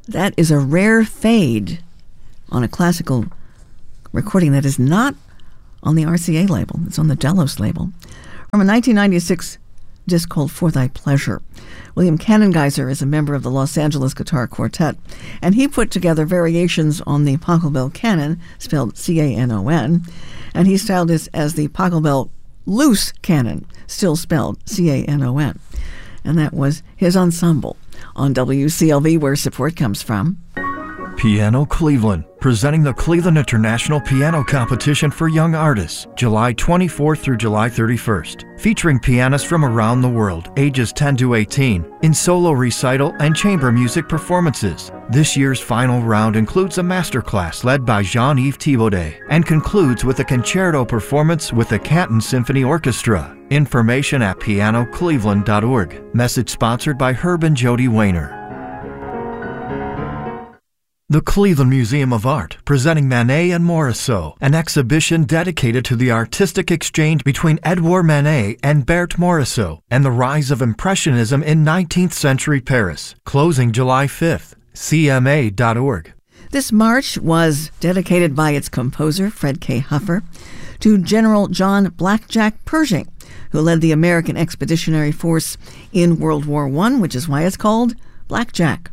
That is a rare fade on a classical recording that is not on the RCA label. It's on the Delos label. From a 1996 disc called For Thy Pleasure. William Canongeiser is a member of the Los Angeles Guitar Quartet, and he put together variations on the Pachelbel Canon, spelled C-A-N-O-N, and he styled this as the Pachelbel Loose Canon, still spelled C-A-N-O-N. And that was his ensemble on WCLV, where support comes from. Piano Cleveland, presenting the Cleveland International Piano Competition for Young Artists, July 24th through July 31st, featuring pianists from around the world, ages 10 to 18, in solo recital and chamber music performances. This year's final round includes a masterclass led by Jean-Yves Thibaudet and concludes with a concerto performance with the Canton Symphony Orchestra. Information at pianocleveland.org. Message sponsored by Herb and Jody Wayner. The Cleveland Museum of Art, presenting Manet and Morisot, an exhibition dedicated to the artistic exchange between Edouard Manet and Berthe Morisot and the rise of Impressionism in 19th century Paris. Closing July 5th. CMA.org. This march was dedicated by its composer, Fred K. Huffer, to General John Blackjack Pershing, who led the American Expeditionary Force in World War I, which is why it's called Blackjack.